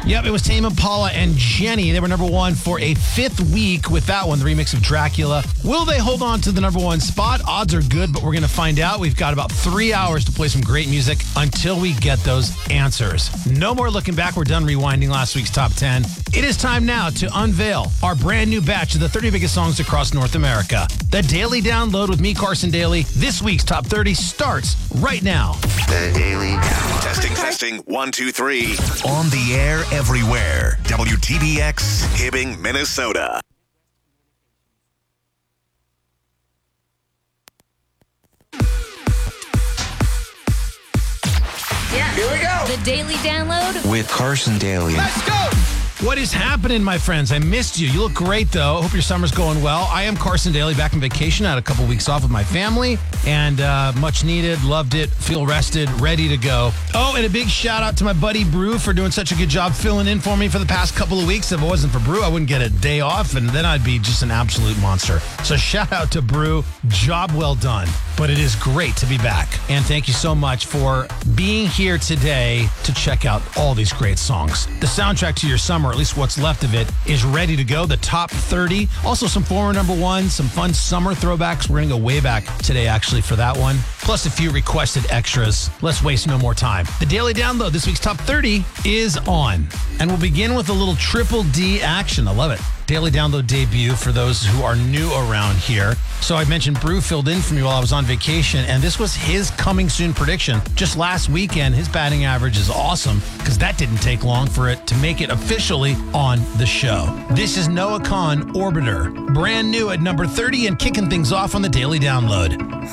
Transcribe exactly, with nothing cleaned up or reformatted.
Yep, it was Tame Impala and Jenny. They were number one for a fifth week with that one, the remix of Dracula. Will they hold on to the number one spot? Odds are good, but we're going to find out. We've got about three hours to play some great music until we get those answers. No more looking back. We're done rewinding last week's top ten. It is time now to unveil our brand new batch of the thirty biggest songs across North America. The Daily Download with me, Carson Daly. This week's top thirty starts right now. The Daily Download. Testing, testing, one, two, three. On the air everywhere. W T B X, Hibbing, Minnesota. Yeah. Here we go. The Daily Download with Carson Daly. Let's go. What is happening, my friends? I missed you. You look great, though. Hope your summer's going well. I am Carson Daly, back on vacation. I had a couple weeks off with my family, and uh, much needed. Loved it. Feel rested. Ready to go. Oh, and a big shout out to my buddy Brew for doing such a good job filling in for me for the past couple of weeks. If it wasn't for Brew, I wouldn't get a day off, and then I'd be just an absolute monster. So shout out to Brew. Job well done. But it is great to be back. And thank you so much for being here today to check out all these great songs. The soundtrack to your summer, or at least what's left of it, is ready to go. The top thirty. Also some former number ones, some fun summer throwbacks. We're going to go way back today, actually, for that one. Plus a few requested extras. Let's waste no more time. The Daily Download, this week's top thirty, is on. And we'll begin with a little triple D action. I love it. Daily Download debut for those who are new around here. So I mentioned Brew filled in for me while I was on vacation, and this was his coming soon prediction. Just last weekend, his batting average is awesome because that didn't take long for it to make it officially on the show. This is Noah Kahan, Orbiter. Brand new at number thirty and kicking things off on the Daily Download.